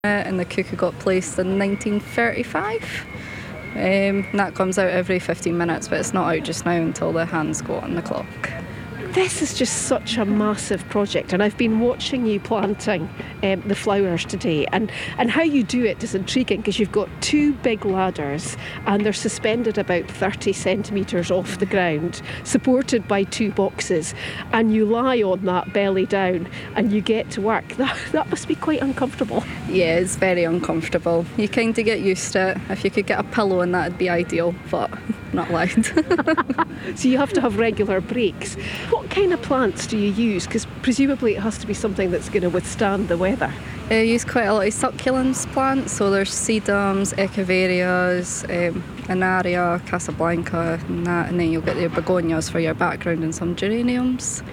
And the cuckoo got placed in 1935. That comes out every 15 minutes, but it's not out just now until the hands go on the clock. This is just such a massive project, and I've been watching you planting the flowers today, and how you do it is intriguing because you've got two big ladders and they're suspended about 30 centimetres off the ground, supported by two boxes, and you lie on that belly down and you get to work. That must be quite uncomfortable. Yeah, it's very uncomfortable. You kind of get used to it. If you could get a pillow in that, it'd be ideal, but not allowed. So you have to have regular breaks. What kind of plants do you use? Because presumably it has to be something that's going to withstand the weather. I use quite a lot of succulents plants, so there's sedums, echeverias, Anaria, Casablanca, and that, and then you'll get your begonias for your background and some geraniums.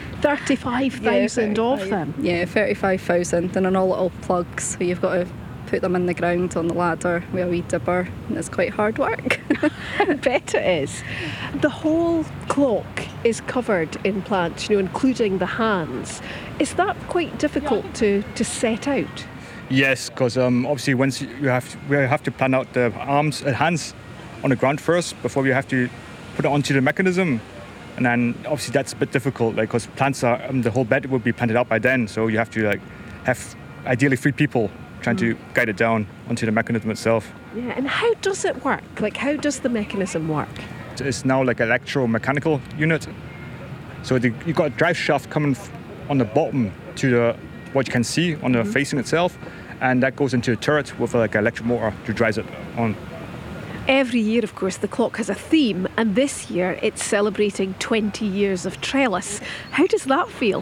35,000 of them? Yeah, 35,000, and in all little plugs, so you've got to put them in the ground on the ladder with a wee dipper, and it's quite hard work. I bet it is. The whole clock is covered in plants, including the hands. Is that quite difficult to set out? Yes, because obviously once we have to plan out the arms and hands on the ground first before we have to put it onto the mechanism. And then obviously that's a bit difficult, because plants are the whole bed will be planted out by then, so you have to have ideally 3 people trying to guide it down onto the mechanism itself. Yeah, and how does it work? How does the mechanism work? It's now like an electromechanical unit. So you've got a drive shaft coming on the bottom to what you can see on the facing itself, and that goes into a turret with an electric motor to drive it on. Every year, of course, the clock has a theme, and this year it's celebrating 20 years of Trellis. How does that feel?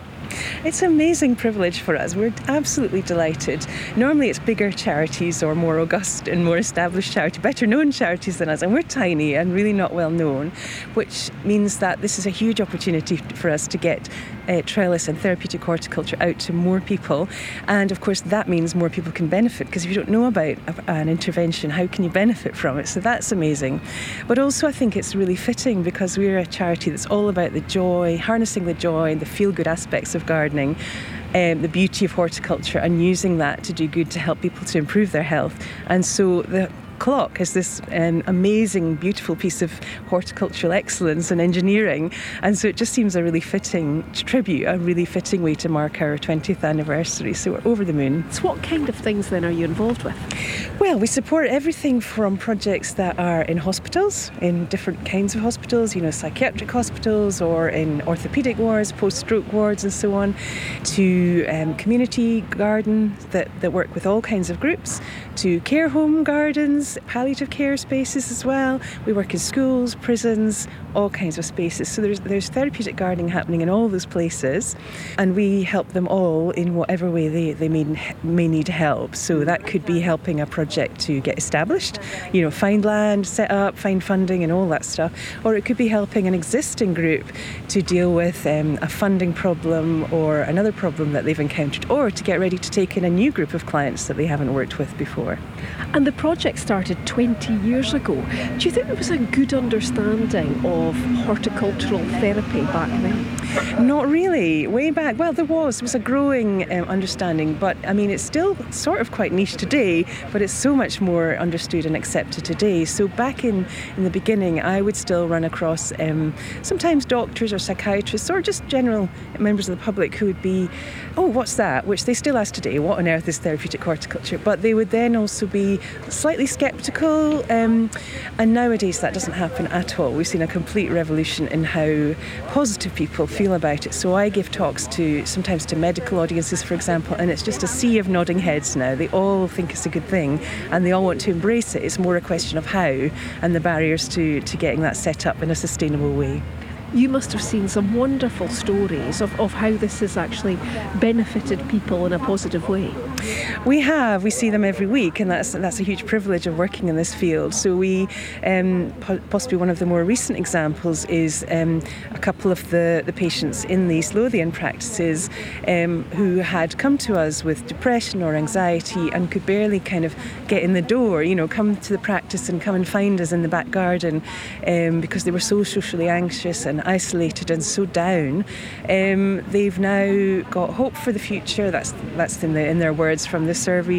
It's an amazing privilege for us. We're absolutely delighted. Normally it's bigger charities or more august and more established charities, better known charities than us, and we're tiny and really not well known, which means that this is a huge opportunity for us to get trellis and therapeutic horticulture out to more people, and of course that means more people can benefit, because if you don't know about an intervention, how can you benefit from it? So that's amazing. But also I think it's really fitting because we're a charity that's all about the joy, harnessing the joy and the feel-good aspects of gardening, the beauty of horticulture, and using that to do good to help people to improve their health. And so the clock is this amazing, beautiful piece of horticultural excellence and engineering, and so it just seems a really fitting tribute, a really fitting way to mark our 20th anniversary. So we're over the moon. So what kind of things then are you involved with? Well, we support everything from projects that are in hospitals, in different kinds of hospitals, psychiatric hospitals, or in orthopaedic wards, post-stroke wards and so on, to community gardens that work with all kinds of groups, to care home gardens, palliative care spaces as well. We work in schools, prisons, all kinds of spaces. So there's therapeutic gardening happening in all those places, and we help them all in whatever way they may need help. So that could be helping a project to get established, find land, set up, find funding and all that stuff. Or it could be helping an existing group to deal with a funding problem or another problem that they've encountered, or to get ready to take in a new group of clients that they haven't worked with before. And the project started 20 years ago. Do you think there was a good understanding of horticultural therapy back then? Not really. Way back, well, there was a growing understanding, but it's still sort of quite niche today, but it's so much more understood and accepted today. So back in the beginning, I would still run across sometimes doctors or psychiatrists or just general members of the public who would be, oh, what's that? Which they still ask today, what on earth is therapeutic horticulture? But they would then also be slightly sceptical, and nowadays that doesn't happen at all. We've seen a complete revolution in how positive people feel about it. So I give talks sometimes to medical audiences, for example, and it's just a sea of nodding heads now. They all think it's a good thing and they all want to embrace it. It's more a question of how and the barriers to getting that set up in a sustainable way. You must have seen some wonderful stories of how this has actually benefited people in a positive way. We see them every week, and that's a huge privilege of working in this field. So we, possibly one of the more recent examples is a couple of the patients in the East Lothian practices who had come to us with depression or anxiety and could barely kind of get in the door, come to the practice and come and find us in the back garden because they were so socially anxious and isolated and so down. They've now got hope for the future. That's in their words from the survey